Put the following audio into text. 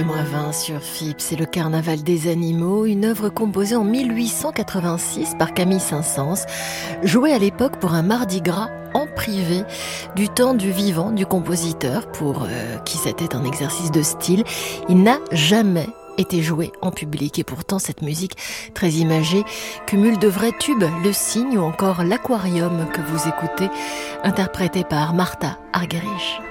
Midi-20 sur FIP, c'est le Carnaval des animaux, une œuvre composée en 1886 par Camille Saint-Saëns, jouée à l'époque pour un mardi gras en privé, du temps du vivant du compositeur, pour qui c'était un exercice de style. Il n'a jamais été joué en public et pourtant cette musique très imagée cumule de vrais tubes, Le Cygne ou encore L'Aquarium que vous écoutez, interprété par Martha Argerich.